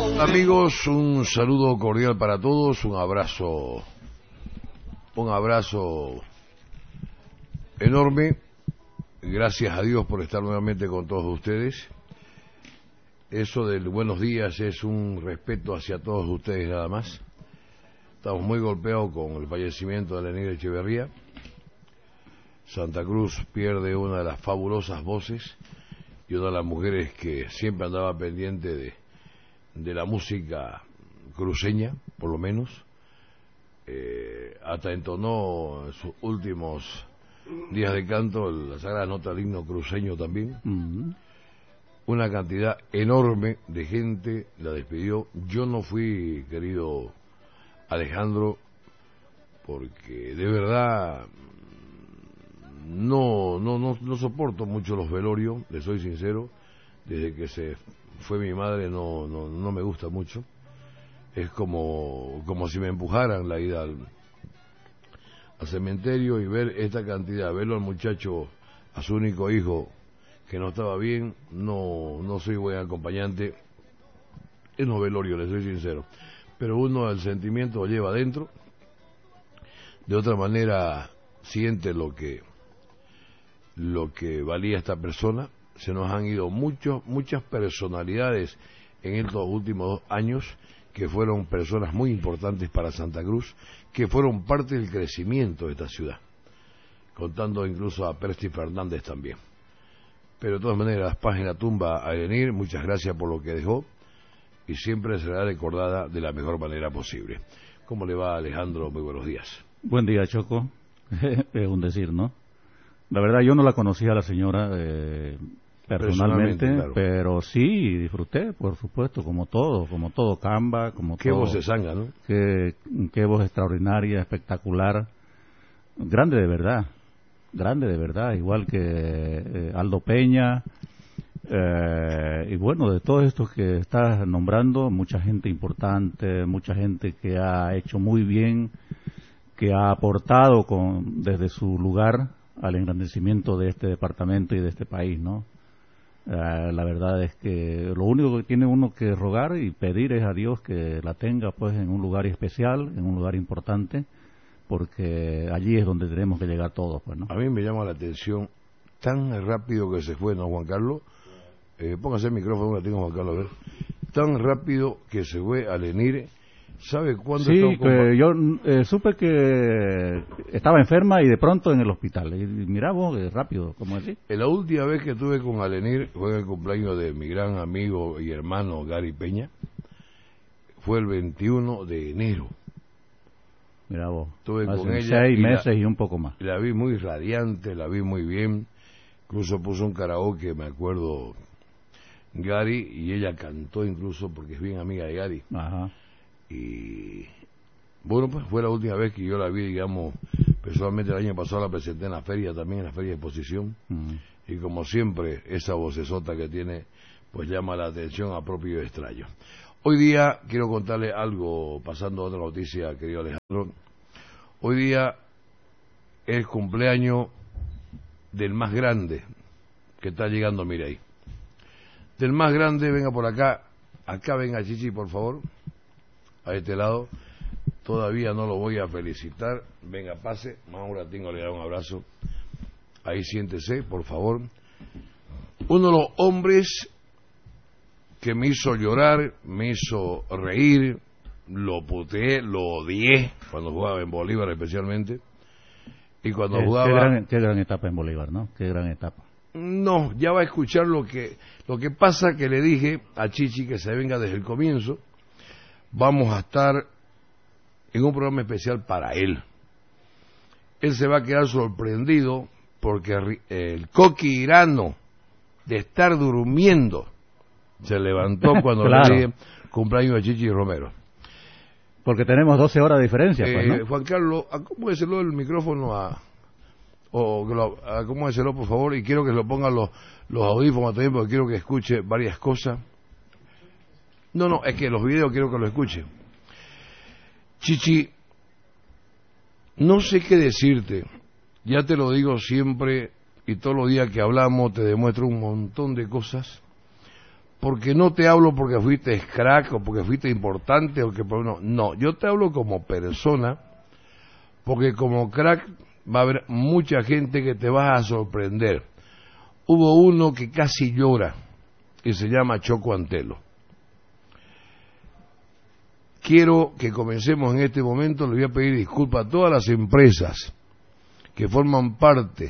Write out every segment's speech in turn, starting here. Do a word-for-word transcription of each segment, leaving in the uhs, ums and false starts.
Amigos, un saludo cordial para todos, un abrazo, un abrazo enorme. Gracias a Dios por estar nuevamente con todos ustedes. Eso del buenos días es un respeto hacia todos ustedes nada más. Estamos muy golpeados con el fallecimiento de Alenir Echeverría. Santa Cruz pierde una de las fabulosas voces y una de las mujeres que siempre andaba pendiente de, de la música cruceña, por lo menos. Eh, hasta entonó en sus últimos días de canto la sagrada nota del himno cruceño también. Uh-huh. Una cantidad enorme de gente la despidió. Yo no fui, querido Alejandro, porque de verdad no no no, no soporto mucho los velorios, le soy sincero. Desde que se fue mi madre no no no me gusta mucho. Es como como si me empujaran la ida al, al cementerio y ver esta cantidad, verlo al muchacho, a su único hijo que no estaba bien. No no soy buen acompañante en los velorios, le soy sincero, pero uno el sentimiento lo lleva adentro. De otra manera siente lo que lo que valía esta persona. Se nos han ido muchos muchas personalidades en estos últimos dos años que fueron personas muy importantes para Santa Cruz, que fueron parte del crecimiento de esta ciudad, contando incluso a Persti Fernández también. Pero de todas maneras, paz en la tumba a Alenir, muchas gracias por lo que dejó y siempre será recordada de la mejor manera posible. ¿Cómo le va, Alejandro? Muy buenos días. Buen día, Choco. Es un decir, ¿no? La verdad, yo no la conocía a la señora eh, personalmente, claro, pero sí disfruté, por supuesto, como todo, como todo Camba, como qué todo. Qué voz de sanga, ¿no? Qué, qué voz extraordinaria, espectacular, grande de verdad, grande de verdad, igual que eh, Aldo Peña, eh, y bueno, de todos estos que estás nombrando, mucha gente importante, mucha gente que ha hecho muy bien, que ha aportado con, desde su lugar al engrandecimiento de este departamento y de este país, ¿no? Uh, la verdad es que lo único que tiene uno que rogar y pedir es a Dios que la tenga pues en un lugar especial, en un lugar importante, porque allí es donde tenemos que llegar todos, pues, ¿no? A mí me llama la atención tan rápido que se fue, ¿no, Juan Carlos? Eh, póngase el micrófono, que tengo, Juan Carlos, a ver. Tan rápido que se fue Alenir. ¿Sabe cuándo? Sí, que yo eh, supe que estaba enferma y de pronto en el hospital. Y mirá vos, eh, rápido, ¿cómo decís? La última vez que estuve con Alenir fue en el cumpleaños de mi gran amigo y hermano Gary Peña. Fue el veintiuno de enero. Mirá vos, estuve hace con ella seis y meses la, y un poco más. La vi muy radiante, la vi muy bien. Incluso puso un karaoke, me acuerdo, Gary, y ella cantó incluso porque es bien amiga de Gary. Ajá. Y bueno, pues fue la última vez que yo la vi, digamos, personalmente. El año pasado la presenté en la feria también, en la feria de exposición, mm. y como siempre esa vocesota que tiene pues llama la atención a propio y extraño. Hoy día quiero contarle algo, pasando a otra noticia, querido Alejandro. Hoy día es el cumpleaños del más grande que está llegando, mire ahí, del más grande. Venga por acá, acá venga Chichi, por favor, a este lado. Todavía no lo voy a felicitar. Venga, pase, más un ratingo le da un abrazo. Ahí siéntese, por favor. Uno de los hombres que me hizo llorar, me hizo reír, lo puteé, lo odié cuando jugaba en Bolívar especialmente. Y cuando qué, jugaba... Qué gran, qué gran etapa en Bolívar, ¿no? Qué gran etapa. No, ya va a escuchar lo que, lo que pasa, que le dije a Chichi que se venga desde el comienzo. Vamos a estar en un programa especial para él. Él se va a quedar sorprendido porque el Coqui Irano, de estar durmiendo, se levantó cuando claro. le dije cumpleaños de Chichi Romero. Porque tenemos doce horas de diferencia, eh, pues, ¿no? Juan Carlos, acomódeselo el micrófono a... o acomódeselo, por favor, y quiero que lo pongan los, los audífonos también, porque quiero que escuche varias cosas. No, no, es que los videos quiero que lo escuche. Chichi, no sé qué decirte. Ya te lo digo siempre y todos los días que hablamos te demuestro un montón de cosas. porque no te hablo porque fuiste crack o porque fuiste importante o que no, no, yo te hablo como persona, porque como crack va a haber mucha gente que te vas a sorprender. Hubo uno que casi llora y se llama Choco Antelo. Quiero que comencemos en este momento. Le voy a pedir disculpas a todas las empresas que forman parte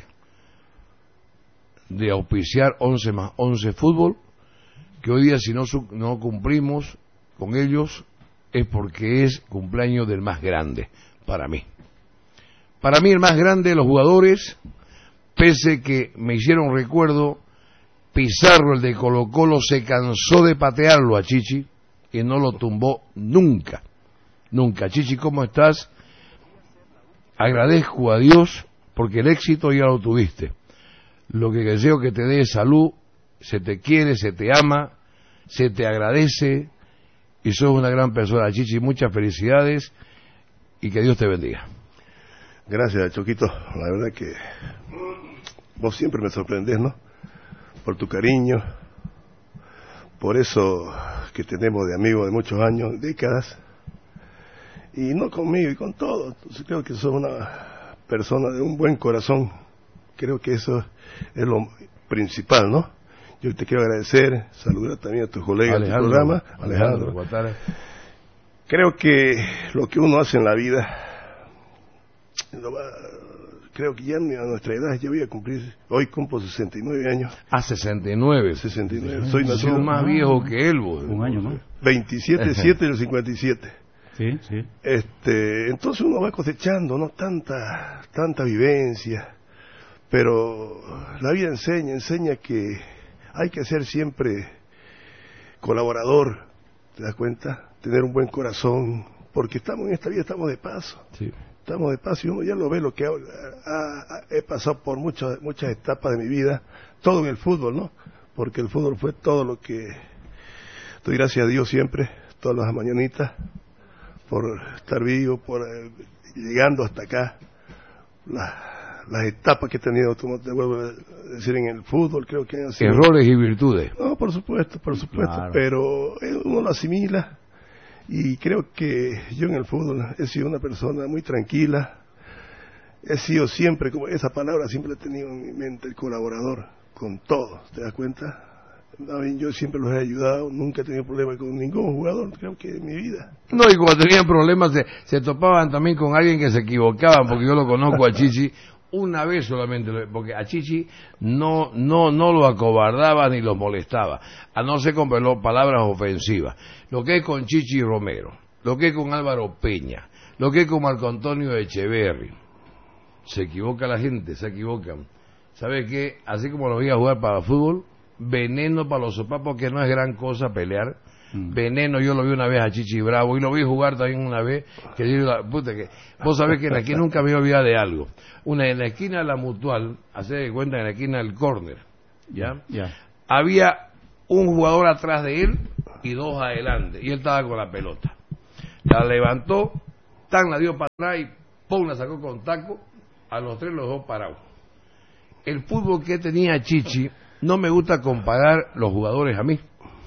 de auspiciar once más once Fútbol, que hoy día si no, no cumplimos con ellos es porque es cumpleaños del más grande para mí. Para mí el más grande de los jugadores, pese que me hicieron recuerdo, Pizarro, el de Colo Colo, se cansó de patearlo a Chichi y no lo tumbó nunca, nunca. Chichi, ¿cómo estás? Agradezco a Dios porque el éxito ya lo tuviste. Lo que deseo que te dé salud, se te quiere, se te ama, se te agradece y sos una gran persona. Chichi, muchas felicidades y que Dios te bendiga. Gracias, Choquito. La verdad que vos siempre me sorprendés, ¿no? Por tu cariño, por eso que tenemos de amigos de muchos años, décadas, y no conmigo y con todo. Entonces creo que sos una persona de un buen corazón. Creo que eso es lo principal, ¿no? Yo te quiero agradecer, saludar también a tus colegas del programa. Alejandro. Alejandro. Creo que lo que uno hace en la vida, lo va, creo que ya a nuestra edad, ya voy a cumplir, hoy cumplo sesenta y nueve años. Ah, sesenta y nueve. sesenta y nueve. Soy nacido Soy más viejo que él, vos. Un año más. veintisiete siete del cincuenta y siete. Sí, sí. Este, entonces uno va cosechando, ¿no? Tanta, tanta vivencia. Pero la vida enseña, enseña que hay que ser siempre colaborador, ¿te das cuenta? Tener un buen corazón, porque estamos en esta vida, estamos de paso. Sí. Estamos de paso y uno ya lo ve, lo que ha, ha, he pasado por muchas muchas etapas de mi vida, todo en el fútbol, ¿no? Porque el fútbol fue todo lo que doy gracias a Dios siempre, todas las mañanitas, por estar vivo, por eh, llegando hasta acá. La, las etapas que he tenido, como te vuelvo a decir, en el fútbol, creo que han sido... Errores y virtudes. No, por supuesto, por supuesto, claro. Pero uno lo asimila y creo que yo en el fútbol he sido una persona muy tranquila, he sido siempre, como esa palabra siempre la he tenido en mi mente, el colaborador, con todo, ¿te das cuenta? Yo siempre los he ayudado, nunca he tenido problemas con ningún jugador, creo que en mi vida. No, y cuando tenían problemas se, se topaban también con alguien que se equivocaban, porque yo lo conozco a Chichi una vez solamente, porque a Chichi no no no lo acobardaba ni lo molestaba, a no ser con palabras ofensivas. Lo que es con Chichi Romero, lo que es con Álvaro Peña, lo que es con Marco Antonio Echeverri. Se equivoca la gente, se equivocan. ¿Sabe qué? Así como lo voy a jugar para fútbol, veneno para los sopapos, que no es gran cosa pelear. Mm. Veneno, yo lo vi una vez a Chichi Bravo y lo vi jugar también una vez, que yo, la puta, que vos sabés que en la esquina nunca me voy a olvidar de algo. Una en la esquina de la Mutual, hace de cuenta en la esquina del córner, ¿ya? Yeah. Había un jugador atrás de él y dos adelante, y él estaba con la pelota. La levantó, tan la dio para atrás y pum, la sacó con taco, a los tres los dos parados. El fútbol que tenía Chichi, no me gusta comparar los jugadores a mí.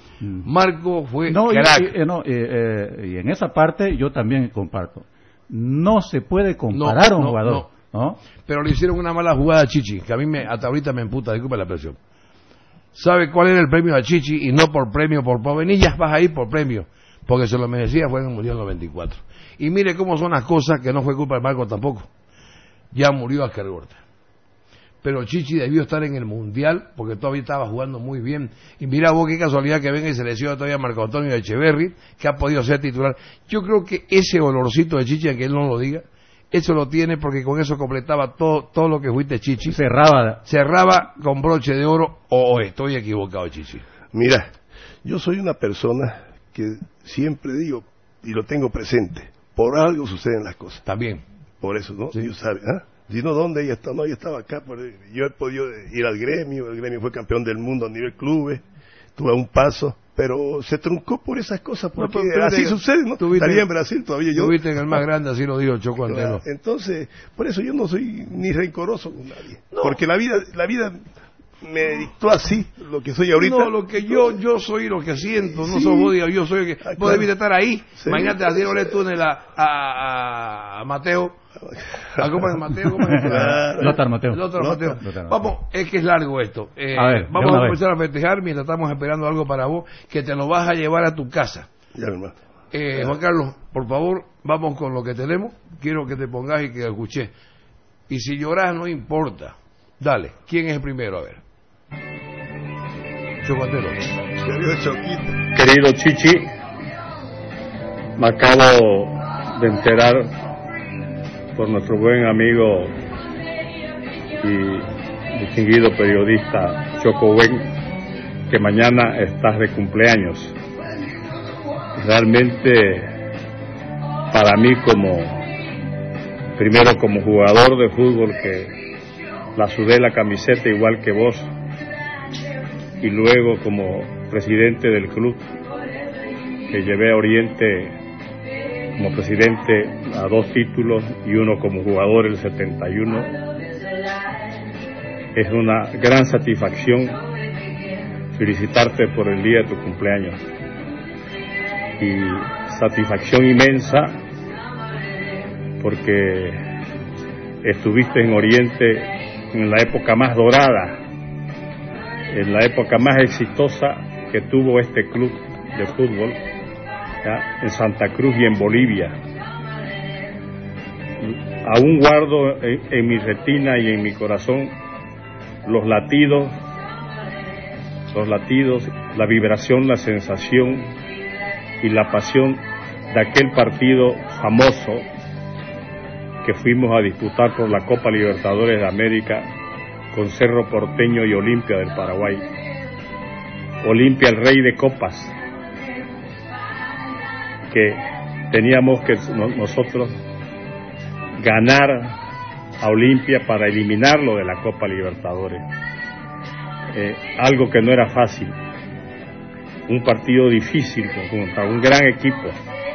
Marco fue no, crack. Y, y, no, y, eh, y en esa parte yo también comparto. No se puede comparar no, a un no, jugador. No. ¿no? Pero le hicieron una mala jugada a Chichi, que a mí me, hasta ahorita me emputa, disculpa la presión. ¿Sabe cuál era el premio a Chichi? Y no por premio, por povenillas vas a ir por premio, porque se lo merecía, fue en el Mundial noventa y cuatro. Y mire cómo son las cosas, que no fue culpa de Marco tampoco. Ya murió Oscar Gorta. Pero Chichi debió estar en el Mundial porque todavía estaba jugando muy bien. Y mira vos qué casualidad que venga y se lesiona todavía Marco Antonio Echeverri, que ha podido ser titular. Yo creo que ese olorcito de Chichi, aunque él no lo diga, eso lo tiene porque con eso completaba todo todo lo que fuiste Chichi. Cerraba. Cerraba con broche de oro, o oh, estoy equivocado, Chichi. Mira, yo soy una persona que siempre digo, y lo tengo presente, por algo suceden las cosas. También. Por eso, ¿no? Sí. Dios sabe, ¿ah? ¿eh? Si no, ¿dónde ella está? No, ella estaba acá. Por, yo he podido ir al gremio, el gremio fue campeón del mundo a nivel clubes, tuve un paso, pero se truncó por esas cosas, porque no, así de, sucede, ¿no? Estaría en Brasil todavía yo. Tuviste en el más grande, así lo dijo Choco Antelo. Claro, entonces, por eso yo no soy ni rencoroso con nadie, no. Porque la vida, la vida me dictó así lo que soy ahorita. No, lo que yo yo soy lo que siento, no sí. Soy vos, yo soy el que... Ah, vos debiste estar ahí. Sí. Imagínate haciéndole túnel a, a, a Mateo. ¿A cómo es Mateo? ¿Cómo es? Claro. Lothar Mateo. Lothar Mateo. Lothar. Vamos, es que es largo esto. Eh, a ver, vamos a empezar vez. a festejar mientras estamos esperando algo para vos, que te lo vas a llevar a tu casa. Ya, hermano. Eh, Juan Carlos, por favor, vamos con lo que tenemos. Quiero que te pongas y que escuché. Y si lloras, no importa. Dale, ¿quién es el primero? A ver. Chocotero. Querido Chichi, me acabo de enterar por nuestro buen amigo y distinguido periodista Choco Wen que mañana estás de cumpleaños. Realmente para mí, como primero como jugador de fútbol, que la sudé la camiseta igual que vos, y luego como presidente del club, que llevé a Oriente como presidente a dos títulos y uno como jugador el setenta y uno, es una gran satisfacción felicitarte por el día de tu cumpleaños y satisfacción inmensa porque estuviste en Oriente en la época más dorada, en la época más exitosa que tuvo este club de fútbol, ¿ya? En Santa Cruz y en Bolivia. Aún guardo en, en mi retina y en mi corazón los latidos, los latidos, la vibración, la sensación y la pasión de aquel partido famoso que fuimos a disputar por la Copa Libertadores de América con Cerro Porteño y Olimpia del Paraguay. Olimpia, el rey de copas, que teníamos que nosotros ganar a Olimpia para eliminarlo de la Copa Libertadores, eh, algo que no era fácil, un partido difícil contra un gran equipo,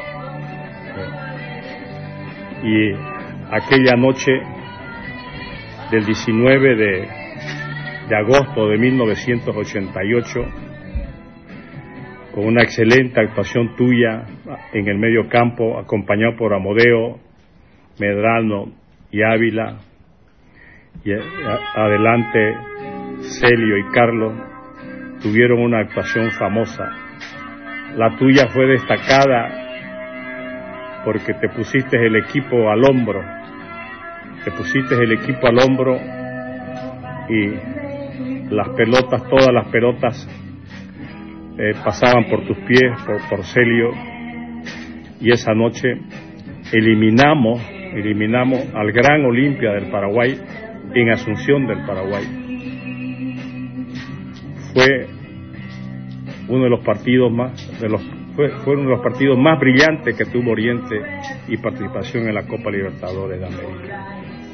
eh, y aquella noche del diecinueve de, de agosto de mil novecientos ochenta y ocho, con una excelente actuación tuya en el medio campo, acompañado por Amodeo, Medrano y Ávila, y adelante Celio y Carlos, tuvieron una actuación famosa. La tuya fue destacada porque te pusiste el equipo al hombro, te pusiste el equipo al hombro y las pelotas, todas las pelotas Eh, pasaban por tus pies, por, por Celio, y esa noche eliminamos, eliminamos al gran Olimpia del Paraguay en Asunción del Paraguay. Fue uno de los partidos más, de los, fue, fue uno de los partidos más brillantes que tuvo Oriente y participación en la Copa Libertadores de América.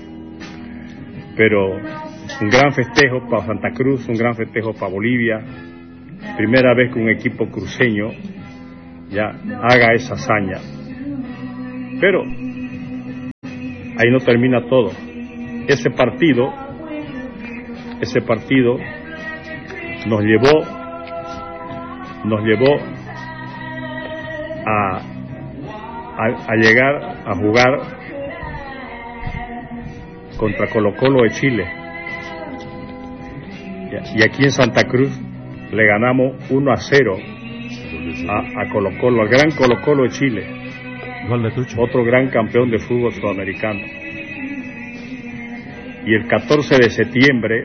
Pero un gran festejo para Santa Cruz, un gran festejo para Bolivia. Primera vez que un equipo cruceño ya haga esa hazaña. Pero ahí no termina todo. Ese partido, ese partido nos llevó, nos llevó a, a, a llegar a jugar contra Colo-Colo de Chile. Y aquí en Santa Cruz le ganamos uno a cero a, a Colo-Colo, al gran Colo-Colo de Chile, otro gran campeón de fútbol sudamericano. Y el catorce de septiembre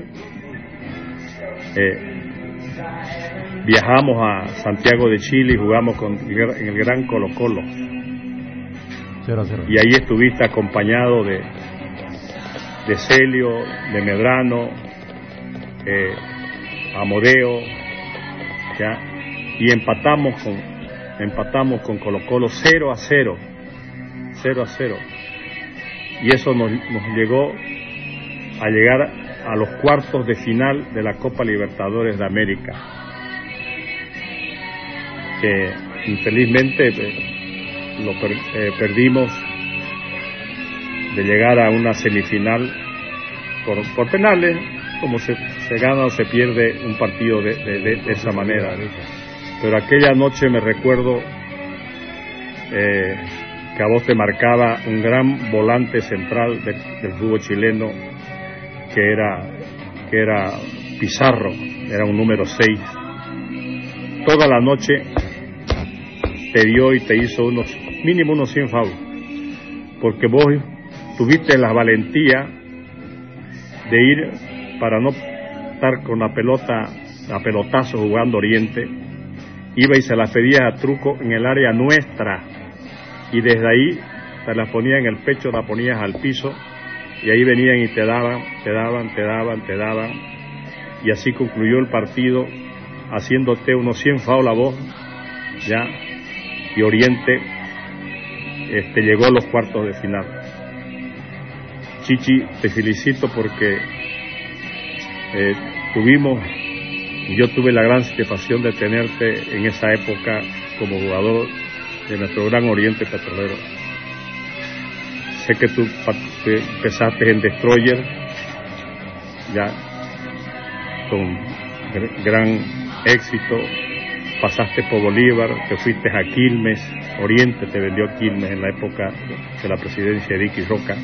eh, viajamos a Santiago de Chile y jugamos con, en el gran Colo-Colo. Cero a cero. Y ahí estuviste acompañado de, de Celio, de Medrano, eh, Amodeo, ¿ya? Y empatamos con empatamos con Colo-Colo cero a cero, cero a cero, y eso nos, nos llegó a llegar a los cuartos de final de la Copa Libertadores de América, que infelizmente eh, lo per, eh, perdimos de llegar a una semifinal por, por penales, como se se gana o se pierde un partido de, de, de, de esa manera. Pero aquella noche me recuerdo eh, que a vos te marcaba un gran volante central de, del fútbol chileno, que era, que era Pizarro, era un número seis. Toda la noche te dio y te hizo unos, mínimo unos cien faulos, porque vos tuviste la valentía de ir para no estar con la pelota a pelotazo jugando Oriente, iba y se la pedía a truco en el área nuestra, y desde ahí te la ponía en el pecho, la ponías al piso, y ahí venían y te daban, te daban, te daban, te daban, y así concluyó el partido, haciéndote unos cien faulos a vos, ya, y Oriente este, llegó a los cuartos de final. Chichi, te felicito porque eh, tuvimos, y yo tuve la gran satisfacción de tenerte en esa época como jugador de nuestro gran Oriente Petrolero. Sé que tú empezaste en Destroyer, ya, con gran éxito, pasaste por Bolívar, te fuiste a Quilmes, Oriente te vendió a Quilmes en la época de la presidencia de Dicky Roca,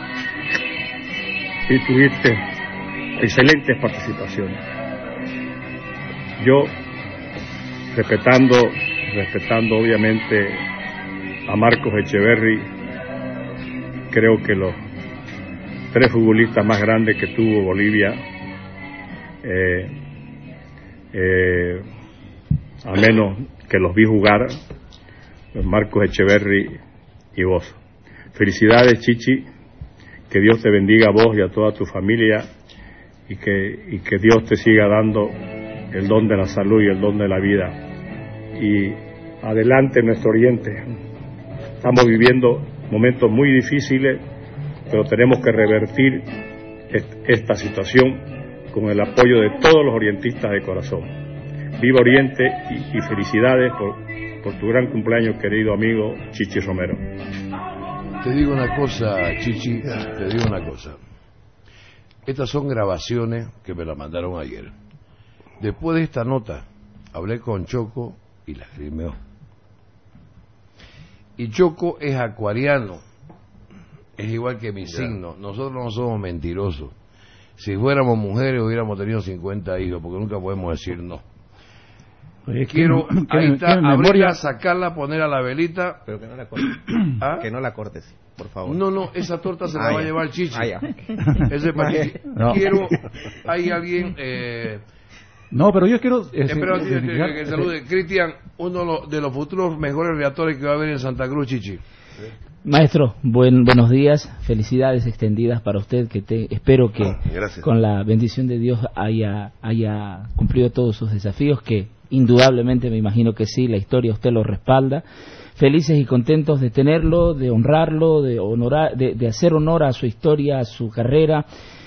y tuviste excelentes participaciones. Yo, respetando, respetando obviamente a Marcos Echeverry, creo que los tres futbolistas más grandes que tuvo Bolivia, eh, eh, a menos que los vi jugar, Marcos Echeverry y vos. Felicidades, Chichi, que Dios te bendiga a vos y a toda tu familia, y que, y que Dios te siga dando el don de la salud y el don de la vida. Y adelante nuestro Oriente. Estamos viviendo momentos muy difíciles, pero tenemos que revertir esta situación con el apoyo de todos los orientistas de corazón. Viva Oriente y, y felicidades por, por tu gran cumpleaños, querido amigo Chichi Romero. Te digo una cosa, Chichi, te digo una cosa. Estas son grabaciones que me las mandaron ayer. Después de esta nota, hablé con Choco y lagrimeó. Y Choco es acuariano, es igual que mi yeah. signo. Nosotros no somos mentirosos. Si fuéramos mujeres hubiéramos tenido cincuenta hijos, porque nunca podemos decir no. Oye, Quiero, ¿qué, ahí está, abrirla, sacarla, poner a la velita. Pero que no la cortes. ¿Ah? Que no la cortes, por favor. No, no, esa torta se la ah, va a llevar Chichi. Ah, ya. Ese para Chichi. No. Quiero, hay alguien... Eh, no, pero yo quiero... Eh, espera, que, que, que salude. Cristian, uno de los futuros mejores reactores que va a haber en Santa Cruz, Chichi. Maestro, buen, buenos días, felicidades extendidas para usted, que te, espero que Gracias. Con la bendición de Dios haya, haya cumplido todos sus desafíos, que indudablemente me imagino que sí, la historia usted lo respalda. Felices y contentos de tenerlo, de honrarlo, de, honorar, de, de hacer honor a su historia, a su carrera,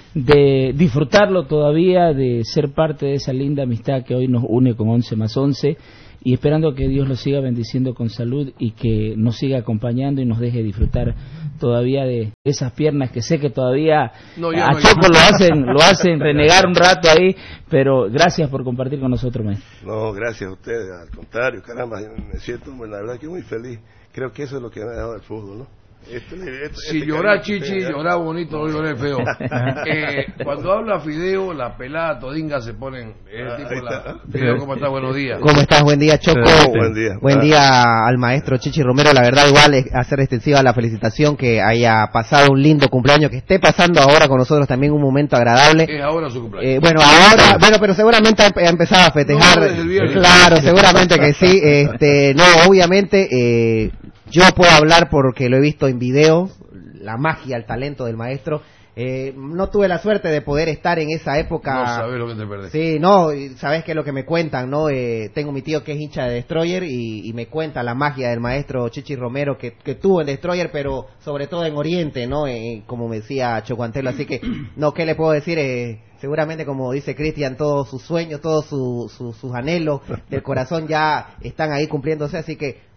de disfrutarlo todavía, de ser parte de esa linda amistad que hoy nos une con once más once, y esperando que Dios lo siga bendiciendo con salud y que nos siga acompañando y nos deje disfrutar todavía de esas piernas que sé que todavía no, a no, Choco lo hacen lo hacen renegar un rato ahí, pero gracias por compartir con nosotros, maestro. No, gracias a ustedes, al contrario, caramba, me siento, bueno, la verdad que muy feliz. Creo que eso es lo que me ha dejado el fútbol, ¿no? Este, este, si este llora Chichi, llora bonito, no lloré feo. eh, cuando habla Fideo, la pelada todinga se ponen. El tipo la, Fideo, ¿cómo estás? Buenos días. ¿Cómo estás? Buen día, Choco. Oh, buen día. Buen día al maestro Chichi Romero. La verdad, igual es hacer extensiva la felicitación, que haya pasado un lindo cumpleaños, que esté pasando ahora con nosotros también un momento agradable. Es ahora su cumpleaños. Eh, bueno, ahora, bueno, pero seguramente ha empezado a festejar. No, claro, seguramente que sí. Este, no, obviamente. Eh, Yo puedo hablar porque lo he visto en video, la magia, el talento del maestro. Eh, no tuve la suerte de poder estar en esa época. No sabes lo que te perdés. Sí, no, sabes que es lo que me cuentan, ¿no? Eh, tengo mi tío que es hincha de Destroyer y, y me cuenta la magia del maestro Chichi Romero que, que tuvo en Destroyer, pero sobre todo en Oriente, ¿no? Eh, como me decía Chocuantelo, así que, no, ¿qué le puedo decir? Eh, seguramente, como dice Cristian, todos sus sueños, todos su, su, sus anhelos del corazón ya están ahí cumpliéndose, así que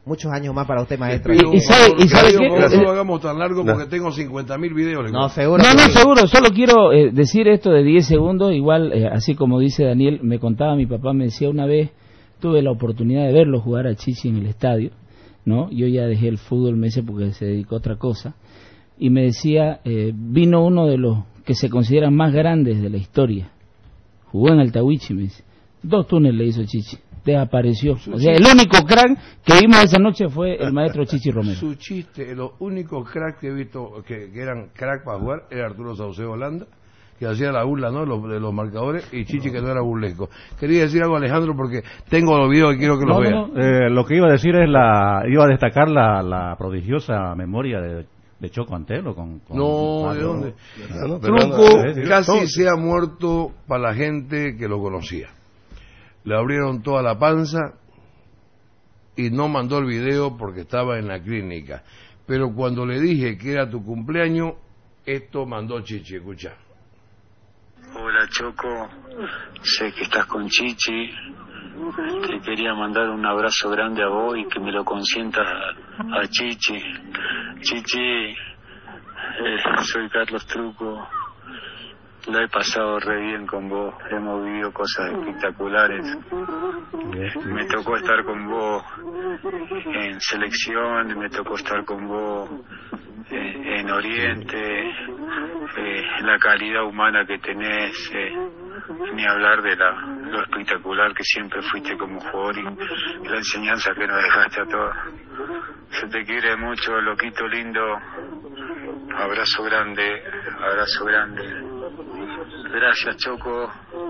muchos años más para usted, maestro. Y, y sabe, y sabe qué, no lo hagamos tan largo porque no. tengo cincuenta mil videos. No, seguro. No, no, seguro. Solo quiero eh, decir esto de diez segundos. Igual, eh, así como dice Daniel, me contaba mi papá, me decía una vez, tuve la oportunidad de verlo jugar a Chichi en el estadio, ¿no? Yo ya dejé el fútbol, me dice, porque se dedicó a otra cosa. Y me decía, eh, vino uno de los que se consideran más grandes de la historia. Jugó en Altahuichi, me dice. Dos túneles le hizo Chichi. Desapareció. O sea, el único crack que vimos esa noche fue el maestro Chichi Romero. Su chiste, los únicos cracks que he visto que, que eran crack para jugar era Arturo Saucedo Holanda, que hacía la burla, ¿no? Los, de los marcadores, y Chichi, que no era burlesco. Quería decir algo, Alejandro, porque tengo los videos y quiero que los no, vean. No, no. Eh, lo que iba a decir es la, iba a destacar la, la prodigiosa memoria de, de Choco Antelo con, con no, Pablo. ¿de dónde? No, no, Truco no, casi se ha muerto para la gente que lo conocía. Le abrieron toda la panza y no mandó el video porque estaba en la clínica. Pero cuando le dije que era tu cumpleaños, esto mandó Chichi, escucha. Hola Choco, sé que estás con Chichi, te quería mandar un abrazo grande a vos y que me lo consientas a, a Chichi. Chichi, eh, soy Carlos Truco, la he pasado re bien con vos, hemos vivido cosas espectaculares. Me tocó estar con vos en selección, me tocó estar con vos en, en Oriente, eh, la calidad humana que tenés, eh, ni hablar de la, lo espectacular que siempre fuiste como jugador y la enseñanza que nos dejaste a todos. Se te quiere mucho, loquito lindo, abrazo grande, abrazo grande. Gracias, Choco.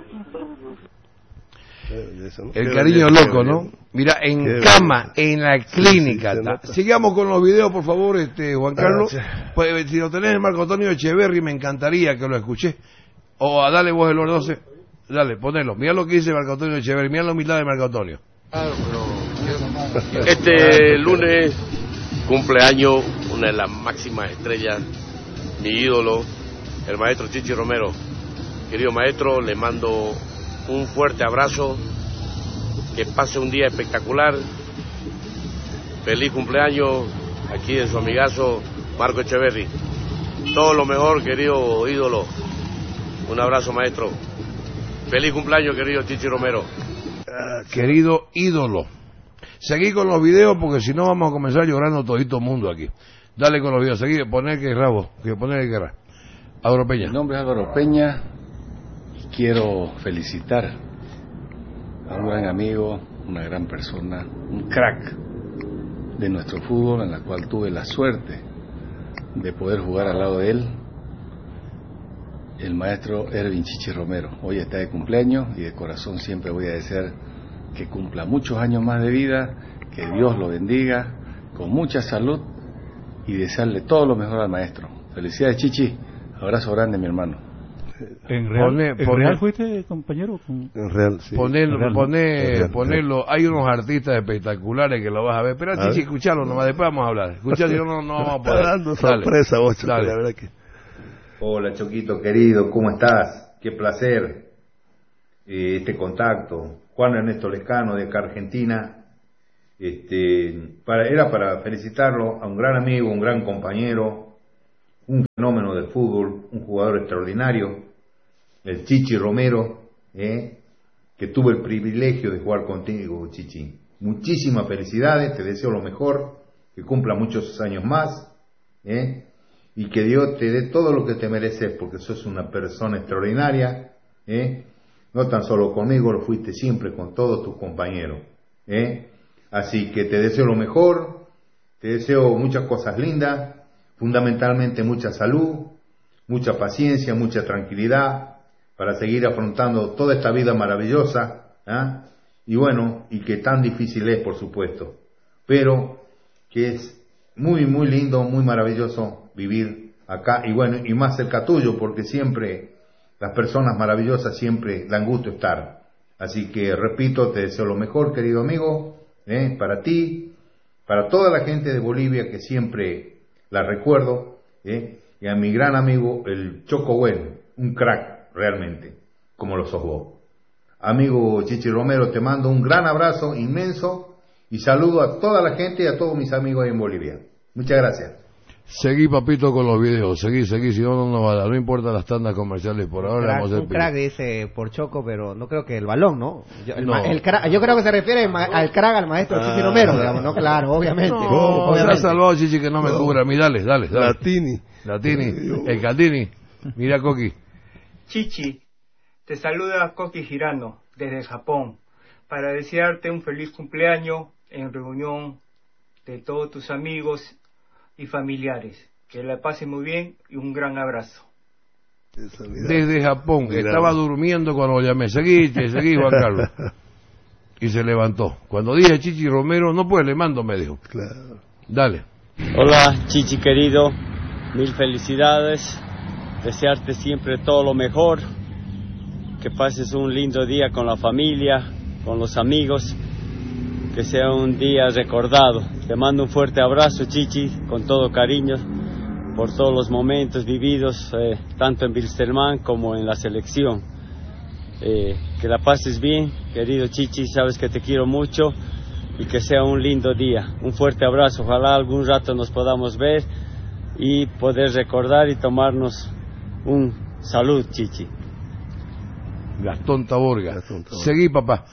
El cariño loco, ¿no? Mira, en cama, en la clínica. Sigamos con los videos, por favor, este Juan Carlos. Pues, si lo tenés, Marco Antonio Echeverri, me encantaría que lo escuché. O a dale vos el orden doce. Dale, ponelo. Mira lo que dice Marco Antonio Echeverri. Mira la humildad de Marco Antonio. Este lunes, cumpleaños, una de las máximas estrellas, mi ídolo, el maestro Chichi Romero. Querido maestro, le mando un fuerte abrazo, que pase un día espectacular, feliz cumpleaños, aquí en su amigazo Marco Echeverri. Todo lo mejor, querido ídolo, un abrazo maestro, feliz cumpleaños, querido Chichi Romero. Ah, querido ídolo. Seguí con los videos porque si no vamos a comenzar llorando todito el mundo aquí. Dale con los videos, seguí, poner que rabo, que poner que guerra. Álvaro Peña. Mi nombre es Álvaro Peña. Quiero felicitar a un gran amigo, una gran persona, un crack de nuestro fútbol, en la cual tuve la suerte de poder jugar al lado de él, el maestro Ervin Chichi Romero. Hoy está de cumpleaños y de corazón siempre voy a desear que cumpla muchos años más de vida, que Dios lo bendiga, con mucha salud y desearle todo lo mejor al maestro. Felicidades, Chichi, abrazo grande, mi hermano. ¿En Real, Pone, ¿en pone, Real fuiste, compañero? Con... En Real, sí. Ponelo, Real, poné, Real, ponelo. Hay unos artistas espectaculares que lo vas a ver. Pero Chichi, escuchalo nomás, después vamos a hablar. Escuchá, si no, no, no vamos a poder. Está dando sorpresa, vos, Choco, Dale. la verdad que... Hola Choquito querido, ¿cómo estás? Qué placer eh, este contacto. Juan Ernesto Lescano de acá Argentina. Este, para, era para felicitarlo a un gran amigo, un gran compañero, un fenómeno del fútbol, un jugador extraordinario, el Chichi Romero, eh, que tuve el privilegio de jugar contigo, Chichi. Muchísimas felicidades, te deseo lo mejor, que cumpla muchos años más, eh, y que Dios te dé todo lo que te mereces, porque sos una persona extraordinaria, eh, no tan solo conmigo, lo fuiste siempre con todos tus compañeros, eh. Así que te deseo lo mejor, te deseo muchas cosas lindas, fundamentalmente mucha salud, mucha paciencia, mucha tranquilidad, para seguir afrontando toda esta vida maravillosa, ¿eh? Y bueno, y que tan difícil es, por supuesto, pero que es muy, muy lindo, muy maravilloso vivir acá, y bueno, y más cerca tuyo, porque siempre las personas maravillosas siempre dan gusto estar. Así que, repito, te deseo lo mejor, querido amigo, ¿eh? Para ti, para toda la gente de Bolivia, que siempre la recuerdo, ¿eh? Y a mi gran amigo, el Choco Bueno, un crack, realmente, como lo sos vos. Amigo Chichi Romero, te mando un gran abrazo inmenso Y saludo a toda la gente y a todos mis amigos en Bolivia. Muchas gracias. Seguí, papito, con los videos. Seguí, seguí, si no, no nos va a dar. No importa las tandas comerciales por ahora. Crack, Vamos a hacer un crack dice por Choco, pero no creo que el balón, ¿no? Yo, el No. ma- el crack- yo creo que se refiere ma- al crack, al maestro Ah. Chichi Romero, digamos, ¿no? Claro, obviamente. No, obviamente. se ha salvado, Chichi, que no me No. cubra a mí. Dale, dale, dale. Latini. Latini, el Catini. Mira, Coqui. Chichi, te saluda Koki Hirano desde Japón para desearte un feliz cumpleaños en reunión de todos tus amigos y familiares. Que la pasen muy bien y un gran abrazo. Desde Japón. Mira. Estaba durmiendo cuando lo llamé. Seguí, che, seguí, Juan Carlos. Y se levantó. Cuando dije Chichi Romero, no puede, le mando, me dijo. Claro. Dale. Hola, Chichi querido, mil felicidades, desearte siempre todo lo mejor, que pases un lindo día con la familia, con los amigos, que sea un día recordado. Te mando un fuerte abrazo, Chichi, con todo cariño, por todos los momentos vividos, eh, tanto en Wilstermann como en la selección. Eh, que la pases bien, querido Chichi, sabes que te quiero mucho. Y que sea un lindo día. Un fuerte abrazo. Ojalá algún rato nos podamos ver y poder recordar y tomarnos un salud, Chichi. Gastón Taborga. Seguí, papá.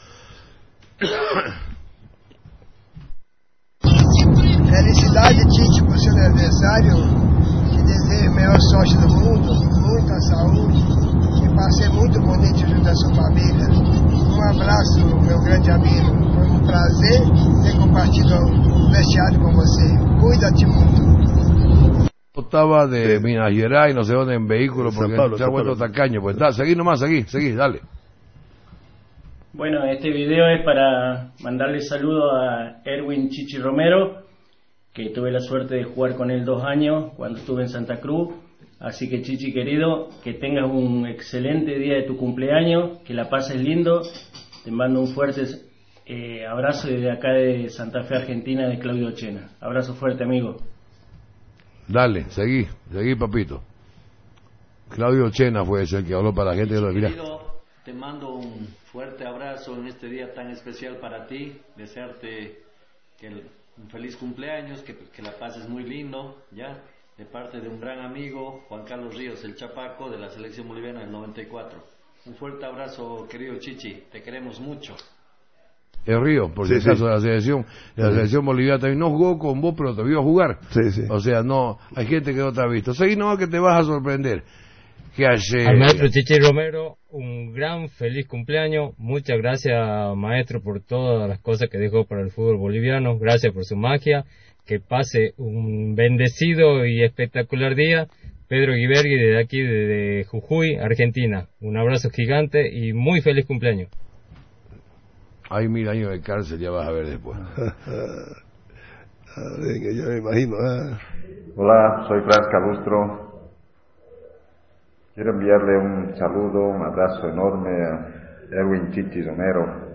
Felicidade, Tite, por seu aniversário. Te desejo a melhor sorte do mundo, muita saúde, que passe muito bonito junto à sua família. Um abraço, meu grande amigo. Foi um prazer ter compartilhado o vestiário com você. Cuida-te muito. Estaba de Minas Gerais, no sé dónde, en vehículo, San porque Pablo, se ha San vuelto Pablo. tacaño. Pues da, seguí nomás, seguí, seguí, dale. Bueno, este video es para mandarle saludo a Erwin Chichi Romero, que tuve la suerte de jugar con él dos años cuando estuve en Santa Cruz. Así que, Chichi querido, que tengas un excelente día de tu cumpleaños, que la pases lindo. Te mando un fuerte eh, abrazo desde acá de Santa Fe, Argentina, de Claudio Chena. Abrazo fuerte, amigo. Dale, seguí, seguí, papito. Claudio Chena fue ese el que habló para la gente de los mira. Querido, te mando un fuerte abrazo en este día tan especial para ti. Desearte que el- un feliz cumpleaños, que, que la pases muy lindo, ya, de parte de un gran amigo, Juan Carlos Ríos, el Chapaco, de la selección boliviana del noventa y cuatro. Un fuerte abrazo, querido Chichi, te queremos mucho. El Río, por si Sí, acaso, sí. de la selección, de la Sí. selección boliviana también no jugó con vos, pero te vio jugar. Sí, sí. O sea, no, hay gente que no te ha visto. Seguí nomás que te vas a sorprender. Que ayer... Al maestro Chichi Romero, un gran feliz cumpleaños. Muchas gracias, maestro, por todas las cosas que dejó para el fútbol boliviano. Gracias por su magia. Que pase un bendecido y espectacular día. Pedro Guibergui, desde aquí, desde Jujuy, Argentina. Un abrazo gigante y muy feliz cumpleaños. Hay mil años de cárcel, ya vas a ver después. Ah, venga, ya me imagino. Ah. Hola, soy Blas Calustro. Quiero enviarle un saludo, un abrazo enorme a Erwin Chichi Romero.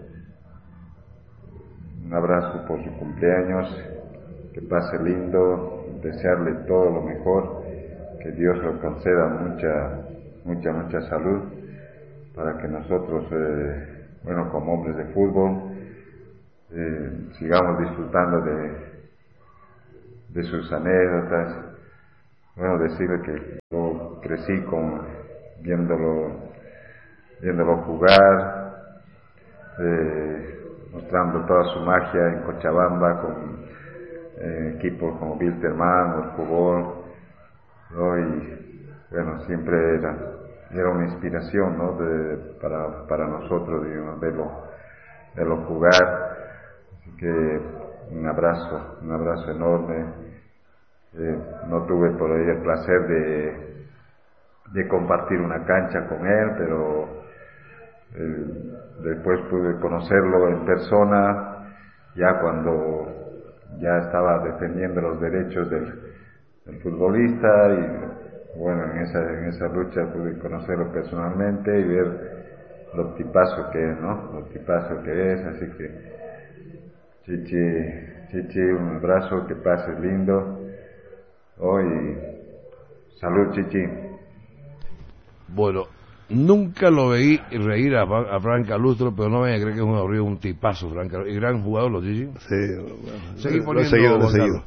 Un abrazo por su cumpleaños, que pase lindo, desearle todo lo mejor, que Dios le conceda mucha, mucha, mucha salud, para que nosotros, eh, bueno, como hombres de fútbol, eh, sigamos disfrutando de de sus anécdotas. Bueno, decirle que yo crecí con viéndolo viéndolo jugar, eh, mostrando toda su magia en Cochabamba con eh, equipos como Wilstermann o el fútbol, ¿no? Y bueno, siempre era era una inspiración, ¿no? de, para para nosotros, digamos, verlo verlo jugar. Así que un abrazo, un abrazo enorme. Eh, no tuve por ahí el placer de, de compartir una cancha con él, pero eh, después pude conocerlo en persona, ya cuando ya estaba defendiendo los derechos del, del futbolista, y bueno, en esa, en esa lucha pude conocerlo personalmente y ver lo tipazo que es, ¿no? Lo tipazo que es, así que Chichi, Chichi, un abrazo, que pases lindo. Hoy, salud, Chichi. Bueno, Nunca lo veí reír a, a Fran Calustro, pero no me vayan a creer que es un aburrido, un tipazo, Fran Calustro. Y gran jugador, los Chichi. Sí, bueno, Seguí lo, poniendo, lo seguido, lo seguido.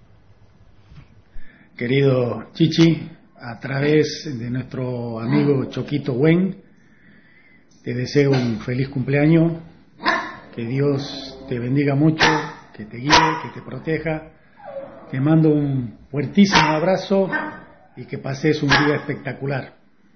Querido Chichi, a través de nuestro amigo Choquito Wen, te deseo un feliz cumpleaños, que Dios te bendiga mucho, que te guíe, que te proteja. Te mando un fuertísimo abrazo y que pases un día espectacular.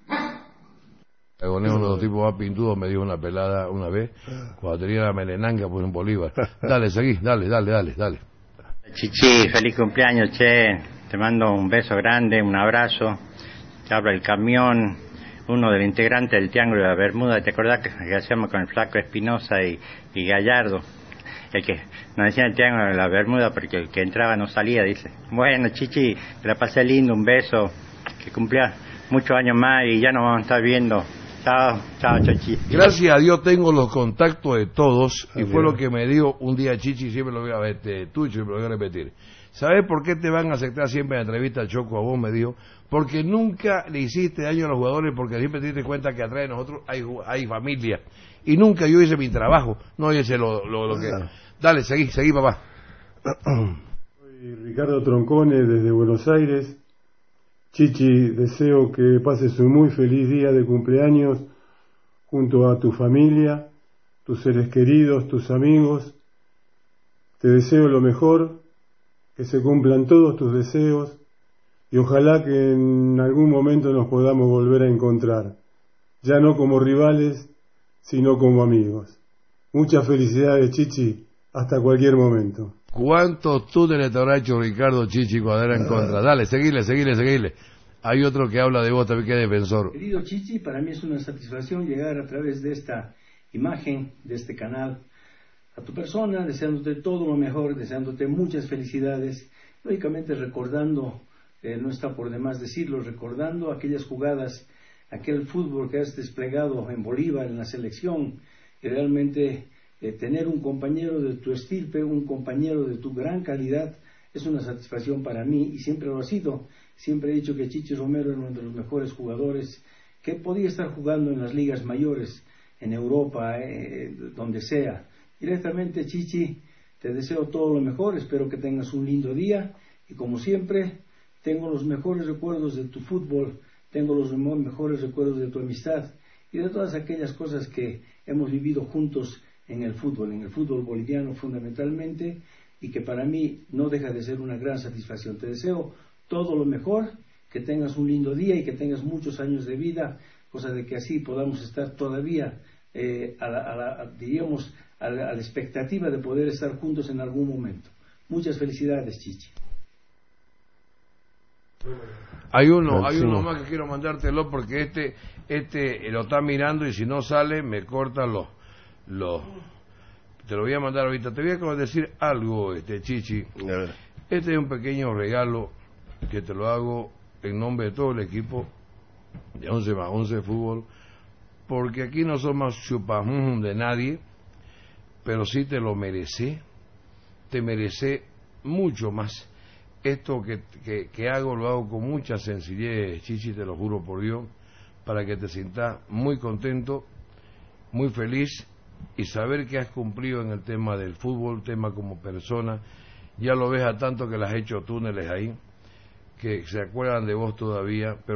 Con uno de los tipos más pintudos me dio una pelada una vez, cuando tenía la melenanga pues en Bolívar. Dale, seguí, dale, dale, dale, dale. Chichi, feliz cumpleaños, che. Te mando un beso grande, un abrazo. Te habla el camión, uno de los integrantes del Triángulo de la Bermuda. ¿Te acordás que, que hacíamos con el Flaco Espinosa y, y Gallardo? El que nos decía el Triángulo de la Bermuda porque el que entraba no salía, dice. Bueno, Chichi, te la pasé lindo, un beso. Que cumplía muchos años más y ya nos vamos a estar viendo. Chao, chao, Chichi. Gracias a Dios tengo los contactos de todos y fue lo que me dijo un día Chichi, siempre lo voy a ver, este, Tucho, y lo voy a repetir. ¿Sabes por qué te van a aceptar siempre en la entrevista Choco a vos? Me dijo, porque nunca le hiciste daño a los jugadores, porque siempre te diste cuenta que atrás de nosotros hay, hay familia. Y nunca yo hice mi trabajo, no hice lo, lo, lo que... Dale, seguí, seguí, papá. Soy Ricardo Troncone desde Buenos Aires. Chichi, deseo que pases un muy feliz día de cumpleaños junto a tu familia, tus seres queridos, tus amigos. Te deseo lo mejor, que se cumplan todos tus deseos y ojalá que en algún momento nos podamos volver a encontrar, ya no como rivales, sino como amigos. Muchas felicidades, Chichi, hasta cualquier momento. ¿Cuántos túneles te habrá hecho Ricardo Chichi cuando era en contra? Dale, seguile, seguile, seguile. Hay otro que habla de vos también, que es defensor. Querido Chichi, para mí es una satisfacción llegar a través de esta imagen, de este canal, a tu persona, deseándote todo lo mejor, deseándote muchas felicidades, lógicamente recordando, eh, no está por demás decirlo, recordando aquellas jugadas, aquel fútbol que has desplegado en Bolívar, en la selección, y realmente eh, tener un compañero de tu estirpe, un compañero de tu gran calidad, es una satisfacción para mí y siempre lo ha sido. Siempre he dicho que Chichi Romero era uno de los mejores jugadores que podía estar jugando en las ligas mayores, en Europa, eh, donde sea. Directamente, Chichi, te deseo todo lo mejor, espero que tengas un lindo día y como siempre, tengo los mejores recuerdos de tu fútbol, tengo los mejores recuerdos de tu amistad y de todas aquellas cosas que hemos vivido juntos en el fútbol, en el fútbol boliviano fundamentalmente, y que para mí no deja de ser una gran satisfacción. Te deseo todo lo mejor, que tengas un lindo día y que tengas muchos años de vida, cosa de que así podamos estar todavía, eh, a la, a la, a, diríamos, a la, a la expectativa de poder estar juntos en algún momento. Muchas felicidades, Chichi. Hay uno, hay uno más que quiero mandártelo porque este, este lo está mirando y si no sale me cortan los, los, te lo voy a mandar ahorita. Te voy a decir algo, este Chichi. Este es un pequeño regalo que te lo hago en nombre de todo el equipo de once más once Fútbol, porque aquí no somos chupajum de nadie, pero sí te lo merece, te merece mucho más. Esto que, que, que hago, lo hago con mucha sencillez, Chichi, te lo juro por Dios, para que te sientas muy contento, muy feliz y saber que has cumplido en el tema del fútbol, tema como persona. Ya lo ves a tanto que le has hecho túneles ahí, que se acuerdan de vos todavía, pero